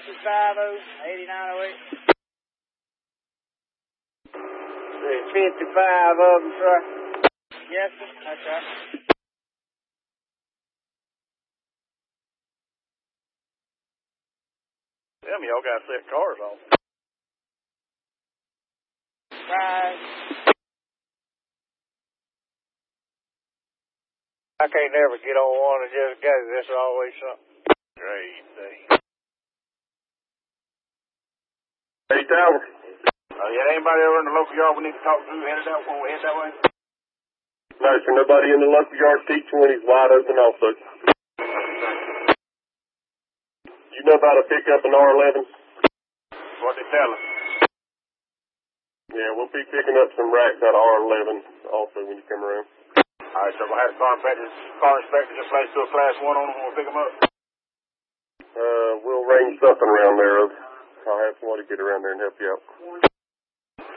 50-8908. There's 55 of them, sir. Yes, sir. That's right. Tell me, y'all got to set cars off. Right. I can't never get on one and just go. There's always something. Great day. Hey, Tower. Yeah, anybody over in the local yard we need to talk to? Headed that way? Head that way? No, sir. Nobody in the local yard. T20's wide open also. You know about to pick up an R11? What they tell us? Yeah, we'll be picking up some racks out of R11 also when you come around. All right, so we'll have the car inspector just place to a class 1 on them when we pick them up? We'll arrange something around there. I'll have somebody get around there and help you out.